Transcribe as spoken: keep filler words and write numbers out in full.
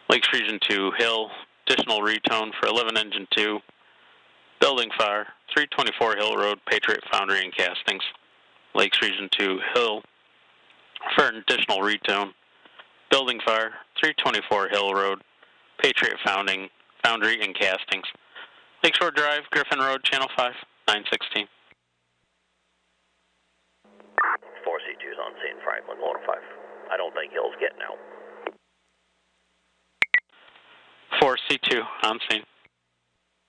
Lakes Region two, Hill, additional retone for eleven Engine two, building fire, three twenty-four Hill Road, Patriot Foundry and Castings. Lakes Region two, Hill, for an additional retone, building fire, three twenty-four Hill Road, Patriot Founding, Foundry and Castings. Lakeshore Drive, Griffin Road, Channel five, nine sixteen. four C two's on scene, Franklin, one oh five. I don't think Hill's getting out. four C two, on scene.